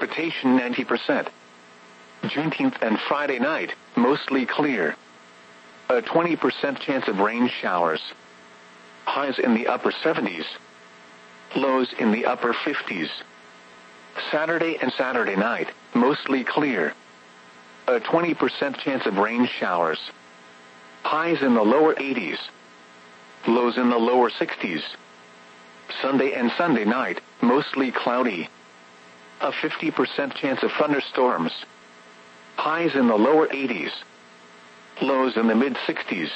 precipitation 90%. Juneteenth and Friday night, mostly clear. A 20% chance of rain showers. Highs in the upper 70s. Lows in the upper 50s. Saturday and Saturday night, mostly clear. A 20% chance of rain showers. Highs in the lower 80s. Lows in the lower 60s. Sunday and Sunday night, mostly cloudy. A 50% chance of thunderstorms. Highs in the lower 80s. Lows in the mid-60s.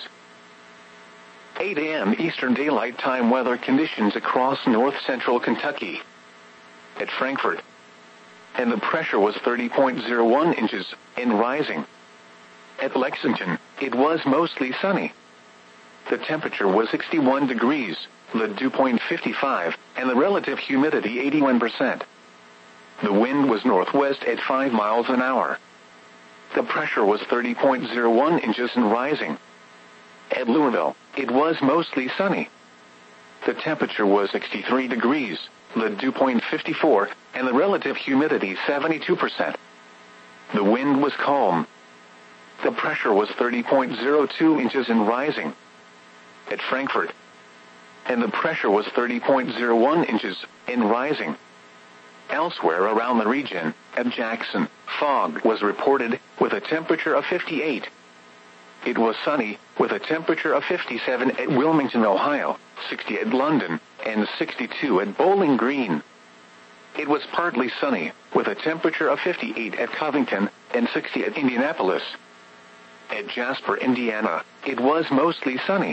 8 a.m. Eastern Daylight Time weather conditions across north-central Kentucky. At Frankfort. And the pressure was 30.01 inches, and rising. At Lexington, it was mostly sunny. The temperature was 61 degrees, the dew point 55, and the relative humidity 81%. The wind was northwest at 5 miles an hour. The pressure was 30.01 inches and rising. At Louisville, it was mostly sunny. The temperature was 63 degrees, the dew point 54, and the relative humidity 72%. The wind was calm. The pressure was 30.02 inches and rising. At Frankfort. And the pressure was 30.01 inches, and rising. Elsewhere around the region, at Jackson, fog was reported, with a temperature of 58. It was sunny, with a temperature of 57 at Wilmington, Ohio, 60 at London, and 62 at Bowling Green. It was partly sunny, with a temperature of 58 at Covington, and 60 at Indianapolis. At Jasper, Indiana, it was mostly sunny.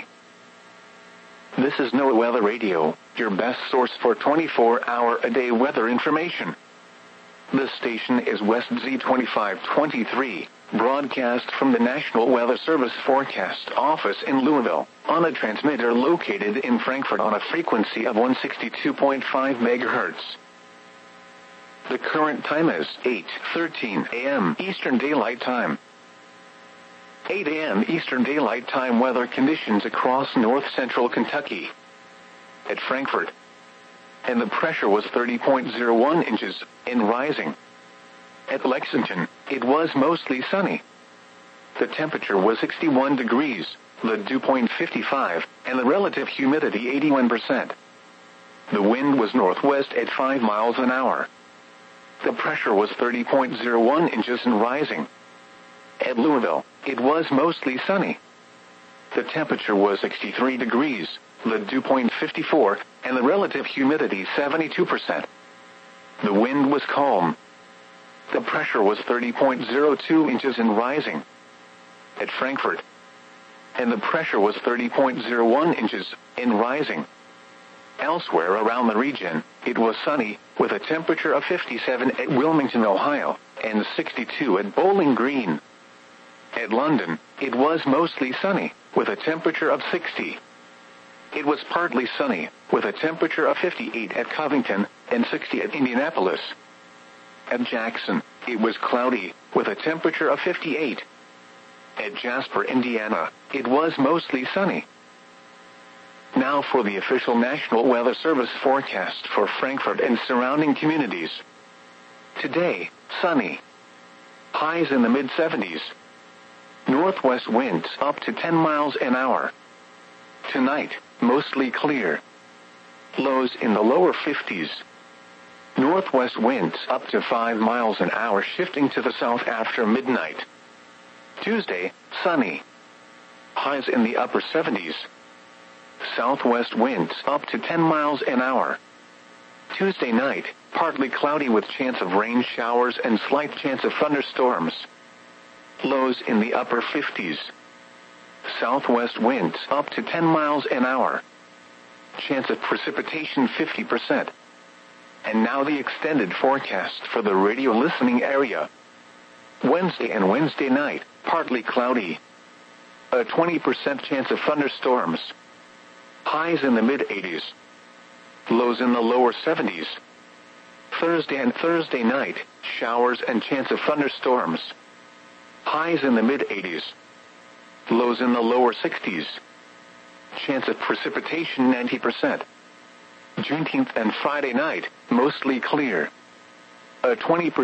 This is NOAA Weather Radio, your best source for 24-hour-a-day weather information. This station is West Z2523, broadcast from the National Weather Service Forecast Office in Louisville, on a transmitter located in Frankfort on a frequency of 162.5 megahertz. The current time is 8:13 a.m. Eastern Daylight Time. 8 a.m. Eastern Daylight Time weather conditions across north-central Kentucky. At Frankfort. And the pressure was 30.01 inches, and rising. At Lexington, it was mostly sunny. The temperature was 61 degrees, the dew point 55, and the relative humidity 81%. The wind was northwest at 5 miles an hour. The pressure was 30.01 inches and rising. At Louisville, it was mostly sunny. The temperature was 63 degrees, the dew point 54, and the relative humidity 72%. The wind was calm. The pressure was 30.02 inches and rising. At Frankfort. And the pressure was 30.01 inches, and rising. Elsewhere around the region, it was sunny, with a temperature of 57 at Wilmington, Ohio, and 62 at Bowling Green. At London, it was mostly sunny, with a temperature of 60. It was partly sunny, with a temperature of 58 at Covington, and 60 at Indianapolis. At Jackson, it was cloudy, with a temperature of 58. At Jasper, Indiana, it was mostly sunny. Now for the official National Weather Service forecast for Frankfort and surrounding communities. Today, sunny. Highs in the mid-70s. Northwest winds up to 10 miles an hour. Tonight, mostly clear. Lows in the lower 50s. Northwest winds up to 5 miles an hour, shifting to the south after midnight. Tuesday, sunny. Highs in the upper 70s. Southwest winds up to 10 miles an hour. Tuesday night, partly cloudy with chance of rain showers and slight chance of thunderstorms. Lows in the upper 50s. Southwest winds up to 10 miles an hour. Chance of precipitation 50%. And now the extended forecast for the radio listening area. Wednesday and Wednesday night, partly cloudy. A 20% chance of thunderstorms. Highs in the mid-80s. Lows in the lower 70s. Thursday and Thursday night, showers and chance of thunderstorms. Highs in the mid-80s. Lows in the lower 60s. Chance of precipitation 90%. Juneteenth and Friday night, mostly clear. A 20%